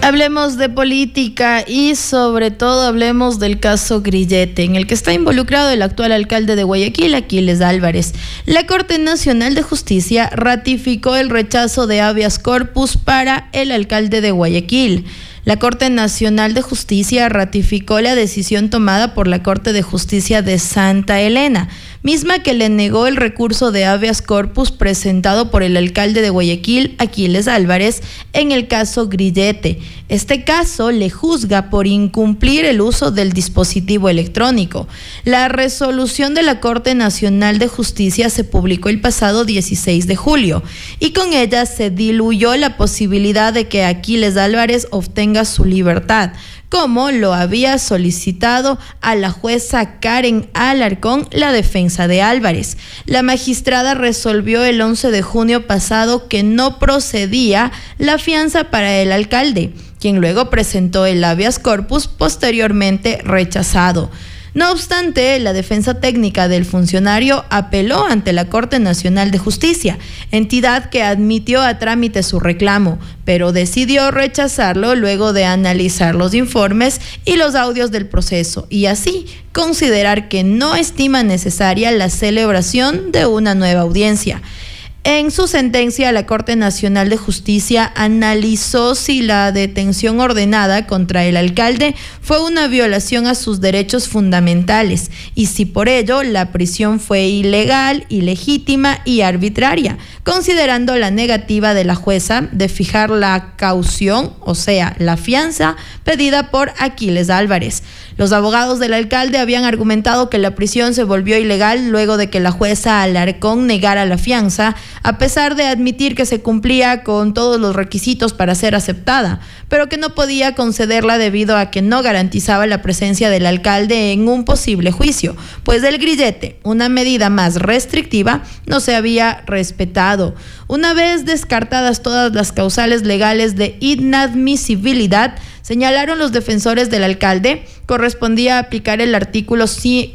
Hablemos de política y sobre todo hablemos del caso Grillete, en el que está involucrado el actual alcalde de Guayaquil, Aquiles Álvarez. La Corte Nacional de Justicia ratificó el rechazo de habeas corpus para el alcalde de Guayaquil. La Corte Nacional de Justicia ratificó la decisión tomada por la Corte de Justicia de Santa Elena, misma que le negó el recurso de habeas corpus presentado por el alcalde de Guayaquil, Aquiles Álvarez, en el caso Grillete. Este caso le juzga por incumplir el uso del dispositivo electrónico. La resolución de la Corte Nacional de Justicia se publicó el pasado 16 de julio y con ella se diluyó la posibilidad de que Aquiles Álvarez obtenga su libertad, como lo había solicitado a la jueza Karen Alarcón la defensa de Álvarez. La magistrada resolvió el 11 de junio pasado que no procedía la fianza para el alcalde, quien luego presentó el habeas corpus posteriormente rechazado. No obstante, la defensa técnica del funcionario apeló ante la Corte Nacional de Justicia, entidad que admitió a trámite su reclamo, pero decidió rechazarlo luego de analizar los informes y los audios del proceso y así considerar que no estima necesaria la celebración de una nueva audiencia. En su sentencia, la Corte Nacional de Justicia analizó si la detención ordenada contra el alcalde fue una violación a sus derechos fundamentales y si por ello la prisión fue ilegal, ilegítima y arbitraria, considerando la negativa de la jueza de fijar la caución, o sea, la fianza pedida por Aquiles Álvarez. Los abogados del alcalde habían argumentado que la prisión se volvió ilegal luego de que la jueza Alarcón negara la fianza, a pesar de admitir que se cumplía con todos los requisitos para ser aceptada, pero que no podía concederla debido a que no garantizaba la presencia del alcalde en un posible juicio, pues del Grillete, una medida más restrictiva, no se había respetado. Una vez descartadas todas las causales legales de inadmisibilidad, señalaron los defensores del alcalde, correspondía aplicar el artículo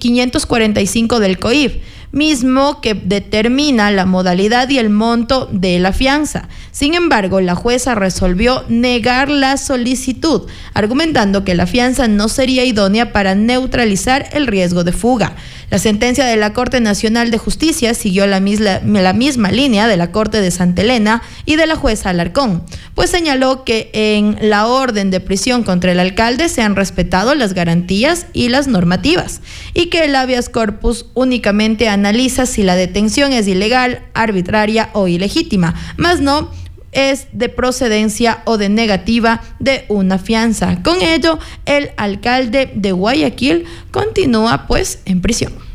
545 del COIF, mismo que determina la modalidad y el monto de la fianza. Sin embargo, la jueza resolvió negar la solicitud, argumentando que la fianza no sería idónea para neutralizar el riesgo de fuga. La sentencia de la Corte Nacional de Justicia siguió la misma línea de la Corte de Santa Elena y de la jueza Alarcón, pues señaló que en la orden de prisión contra el alcalde se han respetado las garantías y las normativas, y que el habeas corpus únicamente analiza si la detención es ilegal, arbitraria o ilegítima, más no es de procedencia o de negativa de una fianza. Con ello, el alcalde de Guayaquil continúa en prisión.